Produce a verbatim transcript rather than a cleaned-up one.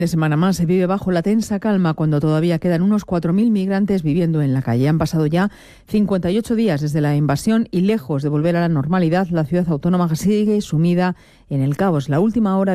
De semana más se vive bajo la tensa calma cuando todavía quedan unos cuatro mil migrantes viviendo en la calle. Han pasado ya cincuenta y ocho días desde la invasión y lejos de volver a la normalidad, la ciudad autónoma sigue sumida en el caos. La última hora